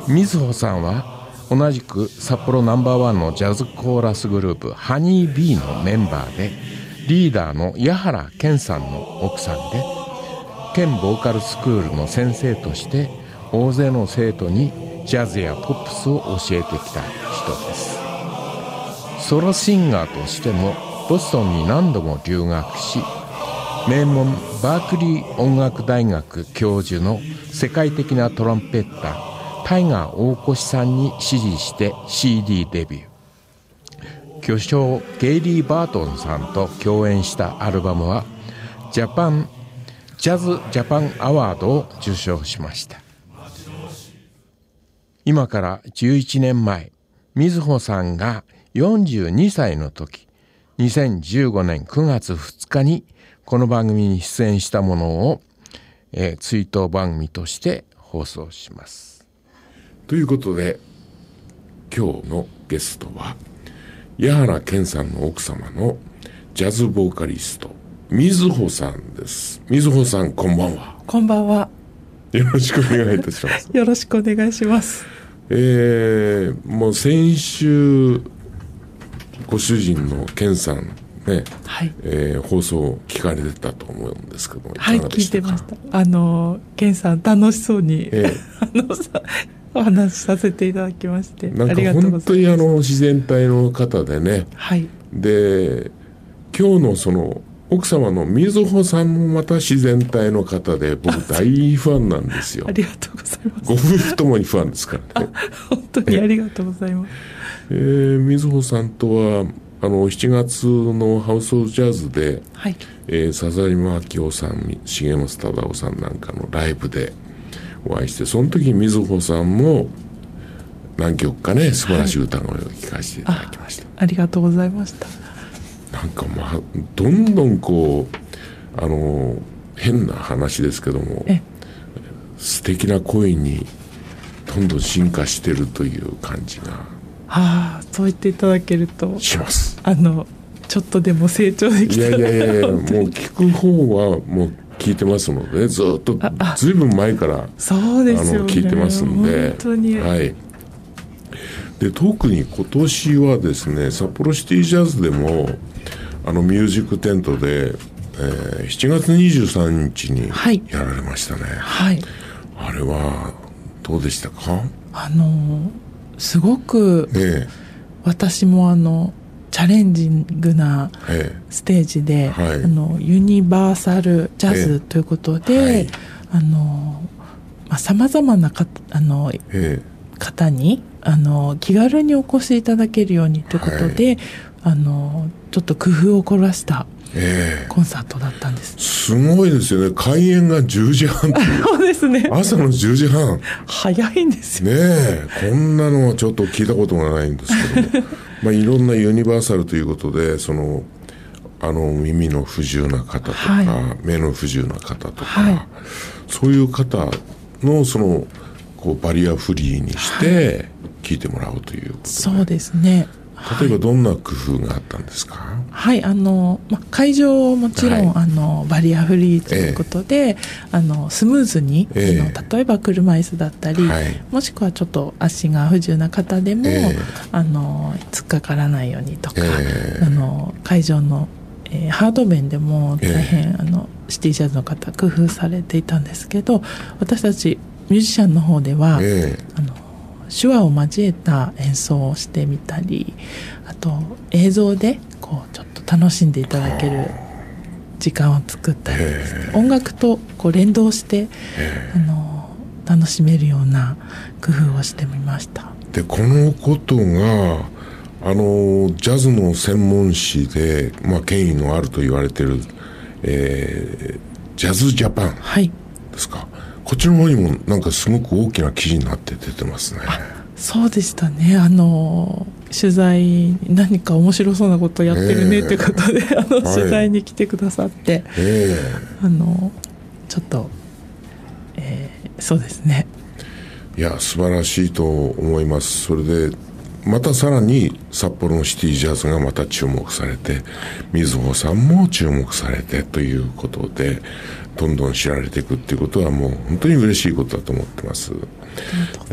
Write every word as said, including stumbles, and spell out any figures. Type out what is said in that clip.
みずほさんは同じく札幌ナンバーワンのジャズコーラスグループハニービーのメンバーで、リーダーの矢原健さんの奥さんで、県ボーカルスクールの先生として大勢の生徒にジャズやポップスを教えてきた人です。ソロシンガーとしてもボストンに何度も留学し、名門バークリー音楽大学教授の世界的なトランペッタータイガー大越さんに師事して シーディー デビュー。巨匠ゲイリー・バートンさんと共演したアルバムはジャパンジャズジャパンアワードを受賞しました。今からじゅういちねんまえ、みずほさんがよんじゅうにさいの時、にせんじゅうごねんくがつふつかにこの番組に出演したものを、えー、追悼番組として放送します。ということで、今日のゲストは矢原健さんの奥様のジャズボーカリストみずほさんです。みずほさん、こんばんは。 こんばんは。 よろしくお願いいたします。 よろしくお願いします。 えー、もう先週ご主人の健さんね、はい、えー、放送を聞かれてたと思うんですけども、 はい、聞いてました。あの健さん楽しそうに、えー、あのさお話しさせていただきまして、 なんか本当にあの自然体の方でね、はい、で今日のその奥様のみずほさんもまた自然体の方で、僕大ファンなんですよ。 ありがとうございます。 ご夫婦ともにファンですからね。 本当にありがとうございます。 えー、みずほさんとはあのしちがつのハウスオブジャズで、はい、えー、笹島明夫さん、重松忠夫さんなんかのライブでお会いして、その時みずほさんも何曲かね素晴らしい歌声を聴かせていただきました。 はい、あ, ありがとうございました。 なんかまあどんどんこうあの変な話ですけども、素敵な声にどんどん進化してるという感じが、 はあ、そう言っていただけるとします。 あのちょっとでも成長できたら。 いやいやいやもう聞く方はもう聞いてますので、ずっとずいぶん前からそうですよね、 あの聞いてますんで、 本当に、 はい。で特に今年はですね、札幌シティジャズでもあのミュージックテントで、えー、しちがつにじゅうさんにちにやられましたね。はい、あれはどうでしたか？ あのすごく、ええ、私もあのチャレンジングなステージで、ええ、はい、あのユニバーサルジャズということで、ええ、はい、あのさまざ、まなかあの、ええ、方にあの気軽にお越しいただけるようにということで、はい、あのちょっと工夫を凝らしたコンサートだったんです、 えー、すごいですよね。開演がじゅうじはんっていうそうですね、 朝のじゅうじはん、 早いんですよね。えこんなのはちょっと聞いたことがないんですけどもまあいろんなユニバーサルということで、そのあの耳の不自由な方とか、はい、目の不自由な方とか、はい、そういう方のそのこうバリアフリーにして聞いてもらおうということで、 そうですね。 例えばどんな工夫があったんですか？ はい、あの、ま、会場もちろん、はい、あのバリアフリーということで、えー、あのスムーズに、えー、あの例えば車椅子だったり、はい、もしくはちょっと足が不自由な方でも、えー、あの突っかからないようにとか、えー、あの会場の、えー、ハード面でも大変、えー、あのシティジャズの方工夫されていたんですけど、私たちミュージシャンの方では、えー、あの手話を交えた演奏をしてみたり、あと映像でこうちょっと楽しんでいただける時間を作ったりですね、音楽とこう連動してあの楽しめるような工夫をしてみました。 でこのことがあのジャズの専門誌で、まあ、権威のあると言われている、えー、ジャズジャパンですか、はい、こっちの方にもなんかすごく大きな記事になって出てますね。 そうでしたね。あの取材何か面白そうなことやってるねということで、えー、あの取材に来てくださって、はい、えー、あのちょっと、えー、そうですね。 いや素晴らしいと思います。それでまたさらに札幌のシティジャズがまた注目されて、みずほさんも注目されてということでどんどん知られていくっていうことはもう本当に嬉しいことだと思ってます。で